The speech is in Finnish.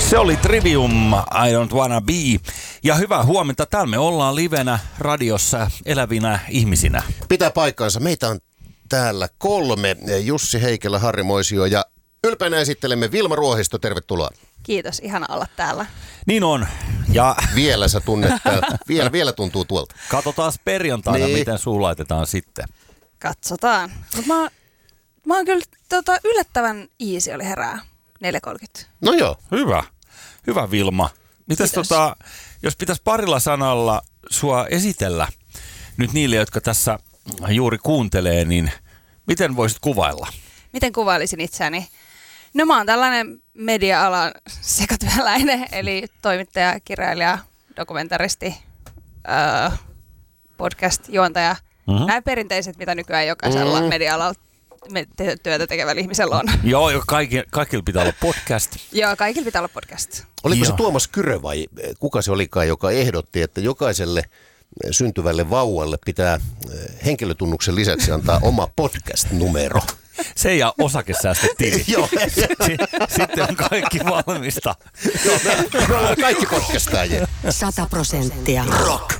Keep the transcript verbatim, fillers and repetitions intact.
Se oli Trivium, I don't wanna be. Ja hyvää huomenta, täällä me ollaan livenä radiossa elävinä ihmisinä. Pitää paikkaansa, meitä on täällä kolme, Jussi Heikelä, Harri Moisio ja ylpeänä esittelemme Vilma Ruohisto, tervetuloa. Kiitos, ihana olla täällä. Niin on. Ja vielä sä tunnet, vielä, vielä tuntuu tuolta. Katsotaan perjantaina, niin. Miten suu laitetaan sitten. Katsotaan. Mut mä, oon, mä oon kyllä tota, yllättävän easy oli herää. neljä kolmekymmentä. No joo. Hyvä. Hyvä Vilma. Mitäs tota, jos pitäisi parilla sanalla sua esitellä nyt niille, jotka tässä juuri kuuntelee, niin miten voisit kuvailla? Miten kuvailisin itseäni? No mä oon tällainen media-alan sekatyöläinen, eli toimittaja, kirjailija, dokumentaristi, öö, podcast-juontaja. Mm-hmm. Nämä perinteiset, mitä nykyään jokaisella mm-hmm. media-alalla työtä tekevällä ihmisellä on. Joo, kaikki, kaikilla pitää olla podcast. Joo, kaikilla pitää olla podcast. Oliko Joo. se Tuomas Kyrö vai kuka se olikaan, joka ehdotti, että jokaiselle syntyvälle vauvalle pitää henkilötunnuksen lisäksi antaa oma podcast-numero? Se ja osakesäästötili. Joo. Sitten on kaikki valmista. Me ollaan kaikki podcastajia. Sata prosenttia rock.